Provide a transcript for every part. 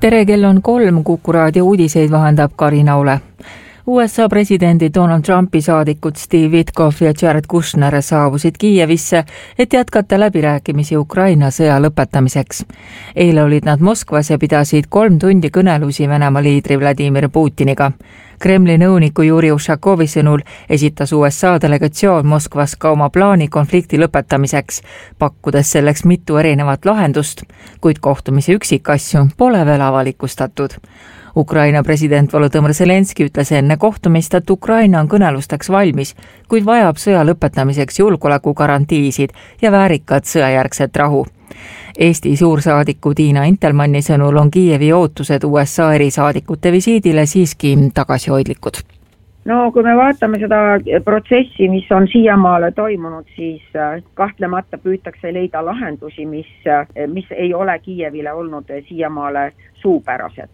Tere, kell on 3, Kuku raadio uudiseid vahendab Karina Ole. USA presidendi Donald Trumpi saadikud Steve Witkoff ja Jared Kushner saabusid Kiievisse, et jätkata läbirääkimisi Ukraina sõja lõpetamiseks. Eile olid nad Moskvas ja pidasid 3 tundi kõnelusi Venemaa liidri Vladimir Putiniga. Kremli nõuniku Juri Ushakovi sõnul esitas USA delegatsioon Moskvas ka oma plaani konflikti lõpetamiseks, pakkudes selleks mitu erinevat lahendust, kuid kohtumise üksikasju pole veel avalikustatud. Ukraina president Volodõmõr Zelenski ütles enne kohtumist, et Ukraina on kõnelusteks valmis, kuid vajab sõja lõpetamiseks julgeolekugarantiisid ja väärikat sõjajärgset rahu. Eesti suursaadiku Tiina Intelmanni sõnul on Kiievi ootused USA erisaadikute visiidile siiski tagasihoidlikud. No kui me vaatame seda protsessi, mis on siiamaale toimunud, siis kahtlemata püütakse leida lahendusi, mis ei ole Kiievile olnud siiamaale suupärased.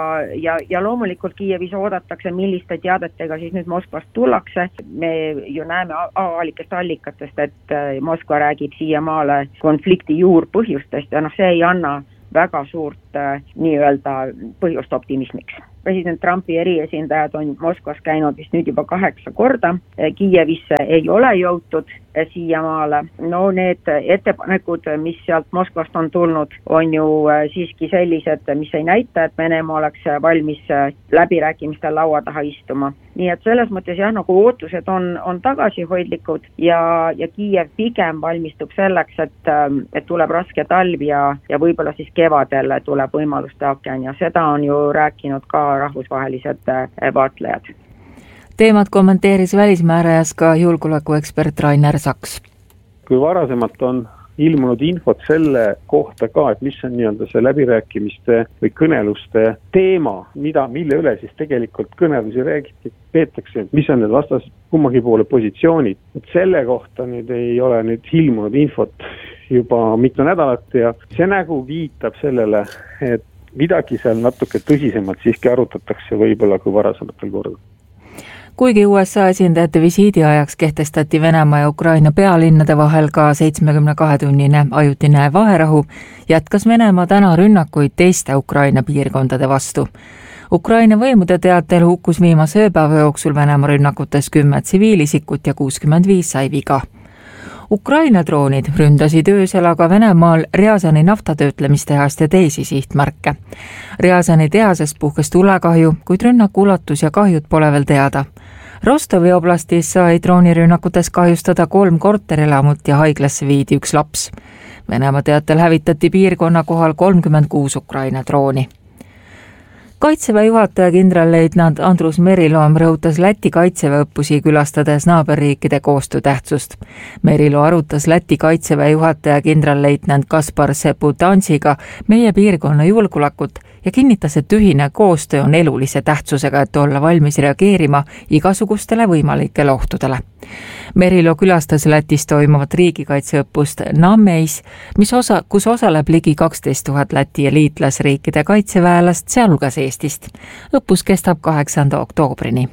Ja loomulikult Kiievis oodatakse, milliste teadetega siis nüüd Moskvast tullakse. Me ju näeme avalikest allikatest, et Moskva räägib siiamaale konflikti juurpõhjustest ja see ei anna väga suurt nii-öelda põhjust optimismiks. President Trumpi eriesindajad on Moskvas käinud vist nüüd juba 8 korda. Kiievisse ei ole jõutud siiamaale. No need ettepanekud, mis sealt Moskvast on tulnud, on ju siiski sellised, mis ei näita, et Venemaa oleks valmis läbirääkimiste laua taha istuma. Nii et selles mõttes nagu ootused on tagasihoidlikud ja Kiiev pigem valmistub selleks, et tuleb raske talv ja võib-olla siis kevadel tuleb võimaluste aken ja seda on ju rääkinud ka rahvusvahelised vaatlejad. Teemat kommenteeris välismäärajas ka julgeolekuekspert Rainer Saks. Kui varasemalt on ilmunud infot selle kohta ka, et mis on nii-öelda see läbirääkimiste või kõneluste teema, mille üle siis tegelikult kõnelusi peetakse, mis on need vastas kummagi poole positsioonid. Et selle kohta nüüd ei ole nüüd ilmunud infot juba mitu nädalat ja see nagu viitab sellele, et midagi seal natuke tõsisemalt siiski arutatakse võib-olla kui varasematel kordadel. Kuigi USA esindajate visiidi ajaks kehtestati Venemaa ja Ukraina pealinnade vahel ka 72-tunnine ajutine vaherahu, jätkas Venemaa täna rünnakuid teiste Ukraina piirkondade vastu. Ukraina võimude teatel hukkus viimase ööpäeva jooksul Venemaa rünnakutes 10 tsiviilisikut ja 65 sai viga. Ukraina droonid ründasid öösel aga Venemaal Rjazani naftatöötlemistehast ja teisi sihtmärke. Rjazani tehasest puhkes tulekahju, kuid rünnaku ulatus ja kahjud pole veel teada. Rostovi oblastis sai droonirünnakutes kahjustada 3 korterelamut ja haiglasse viidi 1 laps. Venemaa teatel hävitati piirkonna kohal 36 Ukraina drooni. Kaitseväe juhataja kindralleitnant Andrus Meriloom rõhutas Läti kaitseväeõppusi külastades naaberriikide koostöö tähtsust. Merilo arutas Läti kaitseväe juhataja kindralleitnant Kaspar Seputansiga meie piirkonna julgeolekut ja kinnitas, et ühine koostöö on elulise tähtsusega, et olla valmis reageerima igasugustele võimalikele ohtudele. Merilo külastas Lätis toimuvat riigikaitseõppust Nammeis, kus osaleb ligi 12 000 Läti ja liitlasriikide kaitseväelast, sealhulgas Eestist. Õppus kestab 8. oktoobrini.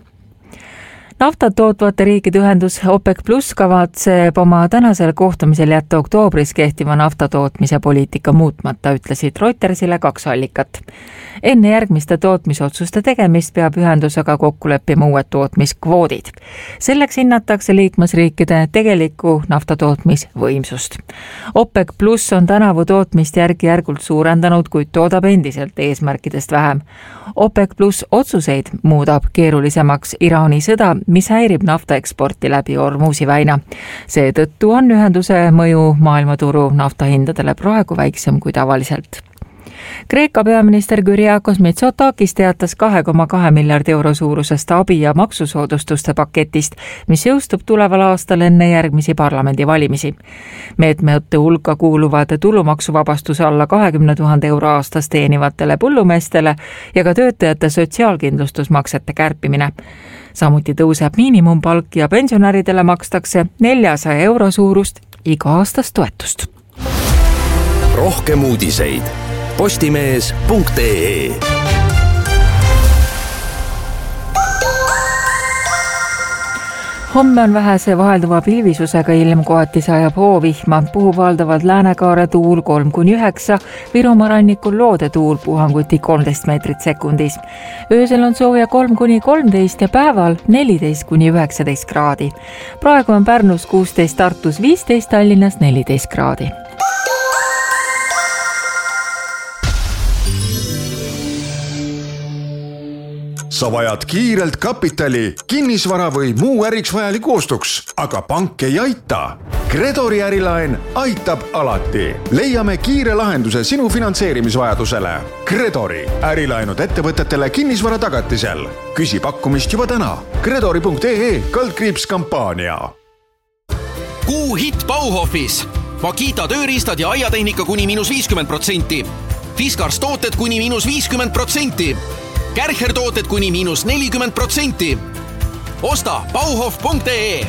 Naftat tootvate riikide ühendus OPEC Plus kavatseb oma tänasel kohtumisel jätta oktoobris kehtiva naftatootmise poliitika muutmata, ütlesid Reutersile 2 allikat. Enne järgmiste tootmisotsuste tegemist peab ühendus aga kokku leppima uued tootmiskvoodid. Selleks hinnatakse liikmesriikide tegelikku naftatootmisvõimsust. OPEC Plus on tänavu tootmist järk-järgult suurendanud, kuid toodab endiselt eesmärkidest vähem. OPEC Plus otsuseid muudab keerulisemaks Iraani sõda, mis häirib naftaeksporti läbi Hormuzi väina. Seetõttu on ühenduse mõju maailmaturu naftahindadele praegu väiksem kui tavaliselt. Kreeka peaminister Kyriakos Mitsotakis teatas 2,2 miljardi euro suurusest abi- ja maksusoodustuste paketist, mis jõustub tuleval aastal enne järgmisi parlamendivalimisi. Meetmete hulka kuuluvad tulumaksuvabastus alla 20 000 euro aastas teenivatele põllumeestele ja ka töötajate sotsiaalkindlustusmaksete kärpimine. Samuti tõuseb miinimumpalk ja pensionäridele makstakse 400 euro suurust iga-aastast toetust. Rohkem uudiseid postimees.ee. Homme on vähese vahelduva pilvisusega ilm, kohati sajab hoovihma, puhub valdavalt Läänekaare tuul 3-9, Virumaa rannikul loode tuul puhanguti 13 meetrit sekundis. Öösel on sooja 3-13 ja päeval 14-19 kraadi. Praegu on Pärnus 16, Tartus 15, Tallinnas 14 kraadi. Sa vajad kiirelt kapitali, kinnisvara või muu äriks vajaliku ostuks, aga pank ei aita. Credori ärilaen aitab alati. Leiame kiire lahenduse sinu finantseerimisvajadusele. Credori ärilaenud ettevõtetele kinnisvara tagatisel. Küsi pakkumist juba täna. Credori.ee/kampaania. Kuu hitt Bauhofis. Makita tööriistad ja aiatehnika kuni -50%. Fiskars tooted kuni -50%. Kärcher tooted kuni -40%. Osta bauhof.ee.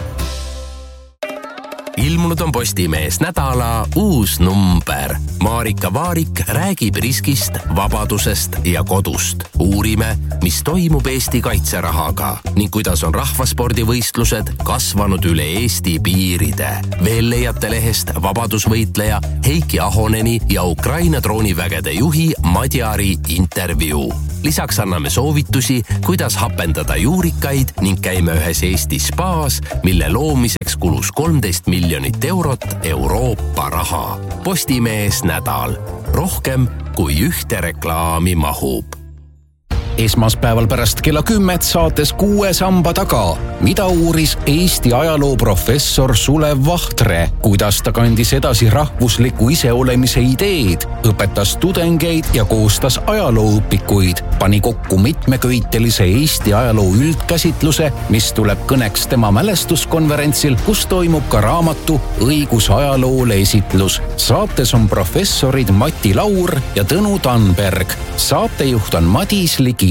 Ilmunud on Postimees nädala uus number. Marika Vaarik räägib riskist, vabadusest ja kodust. Uurime, mis toimub Eesti kaitserahaga ning kuidas on rahvaspordivõistlused kasvanud üle Eesti piiride. Veel leiate lehest vabadusvõitleja Heiki Ahoneni ja Ukraina droonivägede juhi Madjari intervjuu. Lisaks anname soovitusi, kuidas hapendada juurikaid ning käime ühes Eesti spaas, mille loomiseks kulus 13 miljonit eurot Euroopa raha. Postimees nädal. Rohkem kui ühte reklaami mahub. Esmaspäeval pärast kella 10 saates 6 samba taga. Mida uuris Eesti ajaloo professor Sulev Vahtre? Kuidas ta kandis edasi rahvusliku iseolemise ideed? Õpetas tudengeid ja koostas ajalooõpikuid. Pani kokku mitmeköitelise Eesti ajaloo üldkäsitluse, mis tuleb kõneks tema mälestuskonverentsil, kus toimub ka raamatu Õigus ajaloole esitlus. Saates on professorid Mati Laur ja Tõnu Tanberg. Saatejuht on Madis Ligi.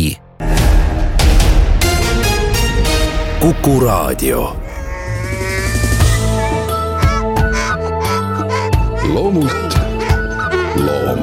Kuku Raadio. Loomult loom.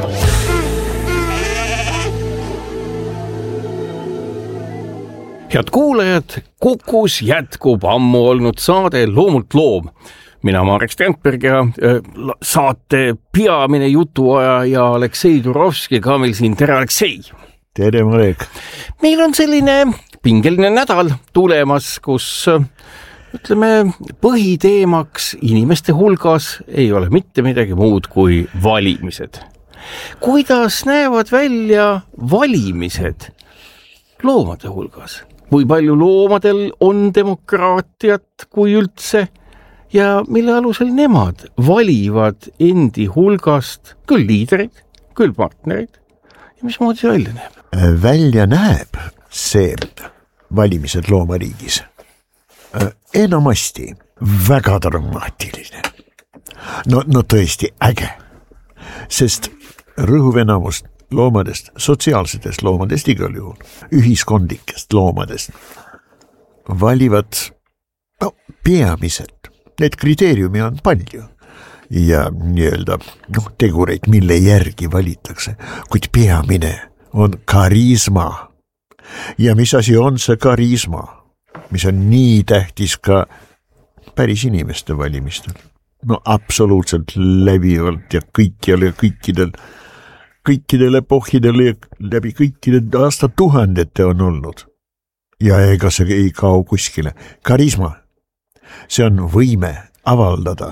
Head kuulajad, Kukus jätkub ammu olnud saade Loomult loom. Mina Marek Strandberg ja saate peamine jutuaja ja Aleksei Turovski ka meil siin. Tere, Aleksei! Tere, Marek! Meil on selline pingeline nädal tulemas, kus ütleme, põhiteemaks inimeste hulgas ei ole mitte midagi muud kui valimised. Kuidas näevad välja valimised loomade hulgas? Kui palju loomadel on demokraatiat kui üldse? Ja mille alusel nemad valivad endi hulgast küll liidreid, küll partnereid ja mismoodi see välja näeb? Välja näeb see valimised loomariigis enamasti väga dramaatiline. No tõesti äge, sest rõhuv enamus loomadest, sotsiaalsetest loomadest igal juhul, ühiskondlikest loomadest valivad peamiselt. Need kriteeriumi on palju ja nii-öelda tegureid, mille järgi valitakse, kuid peamine on karisma. Ja mis asi on see karisma, mis on nii tähtis ka päris inimeste valimistel? No absoluutselt läbivalt ja kõikjal ja kõikidel epohhidel ja läbi kõikide aastatuhandete on olnud. Ja ega see ei kao kuskile. Karisma. See on võime avaldada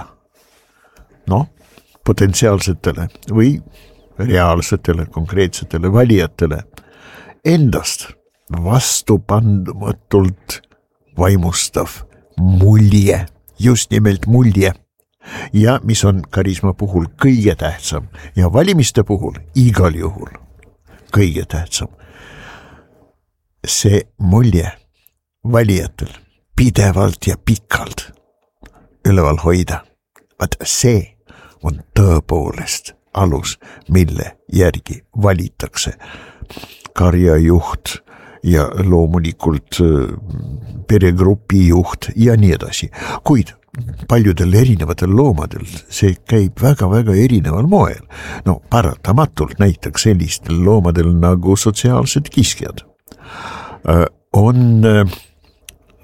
potentsiaalsetele või reaalsetele, konkreetsetele valijatele endast vastupandumatult vaimustav mulje, just nimelt mulje. Ja mis on karisma puhul kõige tähtsam ja valimiste puhul igal juhul kõige tähtsam. See mulje valijatel pidevalt ja pikalt üleval hoida. Vaat see on tõepoolest alus, mille järgi valitakse karjajuht ja loomulikult peregrupi juht ja nii edasi. Kuid paljudel erinevatel loomadel see käib väga-väga erineval moel. No paratamatult näiteks sellistel loomadel nagu sotsiaalsed kiskjad on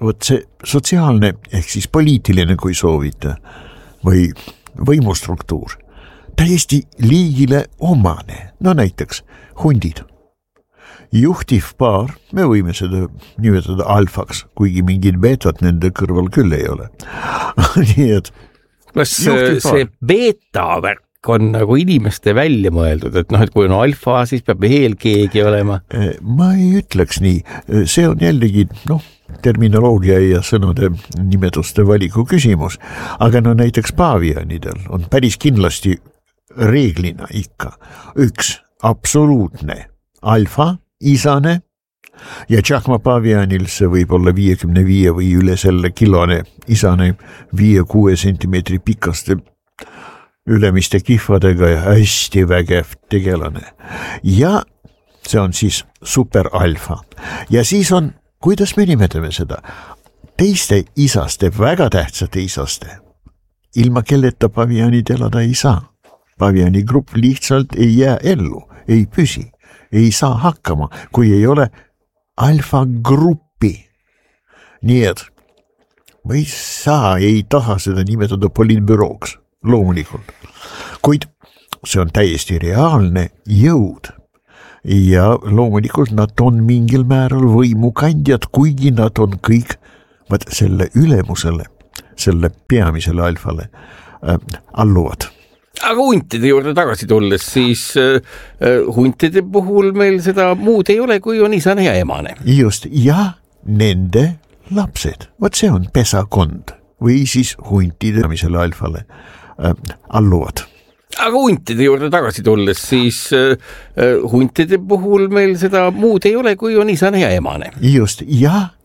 vot see sotsiaalne ehk siis poliitiline, kui soovite, või võimustruktuur, täiesti liigile omane, no näiteks hundid. Juhtiv paar, me võime seda nimetada alfaks, kuigi mingid beetat nende kõrval küll ei ole. Nii et kas see beeta-värk on nagu inimeste välja mõeldud, et noh, et kui on alfa, siis peab veel keegi olema? Ma ei ütleks nii, see on jällegi terminoloogia ja sõnade nimetuste valiku küsimus, aga no näiteks paavianidel on päris kindlasti reeglina ikka üks absoluutne alfa, isane ja Tšahma paavianil see võib olla 55 või üle selle kilone isane 5-6 sentimeetri pikaste ülemiste kihvadega ja hästi vägev tegelane. Ja see on siis superalfa. Ja siis on, kuidas me nimetame seda, teiste isaste, väga tähtsate isaste, ilma kelleta paavianid elada ei saa. Paaviani grupp lihtsalt ei jää ellu, ei püsi, ei saa hakkama, kui ei ole alfa gruppi. Nii et ma ei taha seda nimetada poliitbürooks, loomulikult. Kuid see on täiesti reaalne jõud ja loomulikult nad on mingil määral võimukandjad, kuigi nad on kõik selle ülemusele, selle peamisele alfale alluvad. Aga huntide juurde tagasi tulles, siis huntide puhul meil seda muud ei ole, kui on isane ja emane. Just, ja nende lapsed. Vot see on pesakond või siis huntide peamisele alfale alluvad. Aga huntide juurde tagasi tulles, siis huntide puhul meil seda muud ei ole, kui on isane ja emane. Just, ja